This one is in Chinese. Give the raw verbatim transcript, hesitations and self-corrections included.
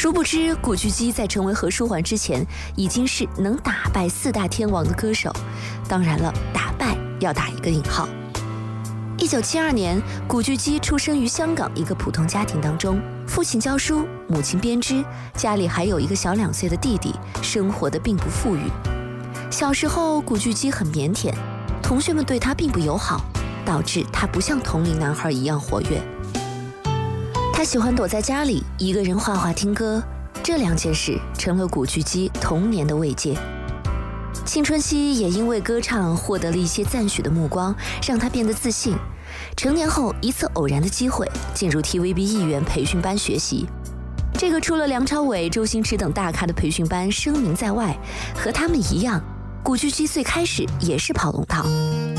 殊不知，古巨基在成为何书桓之前，已经是能打败四大天王的歌手。当然了，打败要打一个引号。一九七二年，古巨基出生于香港一个普通家庭当中，父亲教书，母亲编织，家里还有一个小两岁的弟弟，生活的并不富裕。小时候，古巨基很腼腆，同学们对他并不友好，导致他不像同龄男孩一样活跃。他喜欢躲在家里一个人画画听歌，这两件事成了古巨基童年的慰藉。青春期也因为歌唱获得了一些赞许的目光，让他变得自信。成年后，一次偶然的机会进入 T V B 艺员培训班学习。这个除了梁朝伟、周星驰等大咖的培训班声名在外，和他们一样，古巨基最开始也是跑龙套。